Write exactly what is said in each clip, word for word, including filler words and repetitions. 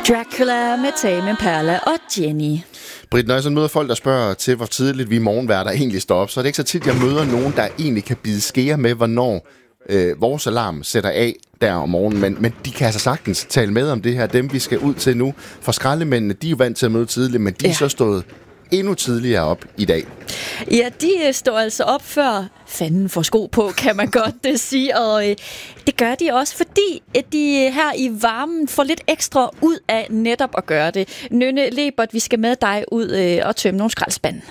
Dracula med Tame Impala og Jenny. Britt, når jeg så møder folk, der spørger til, hvor tidligt vi morgenværter egentlig står op, så er det ikke så tit, jeg møder nogen, der egentlig kan bide skære med, hvornår øh, vores alarm sætter af der om morgenen. Men, men de kan altså sagtens tale med om det her. Dem, vi skal ud til nu. For skraldemændene, de er jo vant til at møde tidligt, men de ja. er så stået endnu tidligere op i dag. Ja, de står altså op før fanden får sko på, kan man godt det sige. Og øh, det gør de også, fordi at de her i varmen får lidt ekstra ud af netop at gøre det. Nynne Lebert, vi skal med dig ud øh, og tømme nogle skraldespande.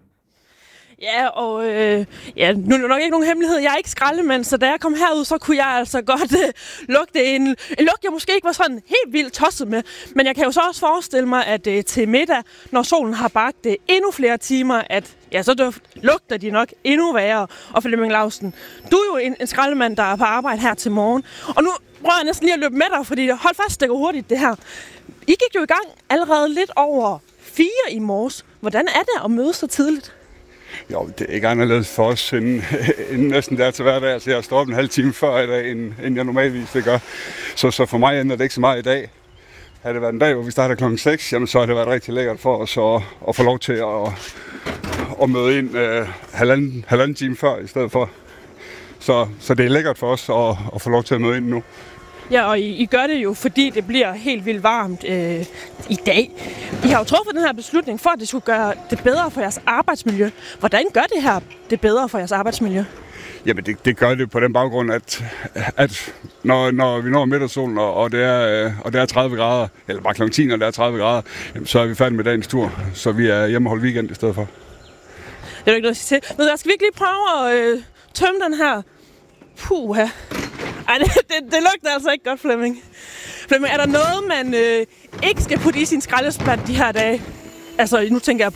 Ja, og øh, ja, nu er det nok ikke nogen hemmelighed. Jeg er ikke skraldemand, så da jeg kom herud, så kunne jeg altså godt øh, lugte en, en lugt, jeg måske ikke var sådan helt vildt tosset med. Men jeg kan jo så også forestille mig, at øh, til middag, når solen har bagt det endnu flere timer, at ja, så duft, lugter de nok endnu værre. Og Flemming Lausten, du er jo en, en skraldemand, der er på arbejde her til morgen. Og nu prøver jeg næsten lige at løbe med dig, fordi hold fast, det går hurtigt det her. I gik jo i gang allerede lidt over fire i morges. Hvordan er det at møde så tidligt? Jo, det er ikke anderledes for os end, end næsten der til hverdag. Altså, jeg står op en halv time før i dag, end, end jeg normalvis det gør. Så, så for mig ændrer det ikke så meget i dag. Havde det været en dag, hvor vi starter klokken seks, jamen, så har det været rigtig lækkert for os at, at få lov til at, at møde ind uh, halvanden, halvanden time før i stedet for. Så, så det er lækkert for os at, at få lov til at møde ind nu. Ja, og I, I gør det jo, fordi det bliver helt vildt varmt øh, i dag. I har jo truffet den her beslutning for, at det skulle gøre det bedre for jeres arbejdsmiljø. Hvordan gør det her det bedre for jeres arbejdsmiljø? Jamen, det, det gør det på den baggrund, at, at når, når vi når middagssolen, og, og, det er, og det er tredive grader, eller bare klokken ti, når det er tredive grader, jamen, så er vi færdige med dagens tur, så vi er hjemme og holde weekend i stedet for. Det er jo ikke noget at sige til. Men jeg skal virkelig prøve at øh, tømme den her. Puha. Ej, det, det, det lugter altså ikke godt, Flemming. Flemming, er der noget, man øh, ikke skal putte i sin skraldespand de her dage? Altså, nu tænker jeg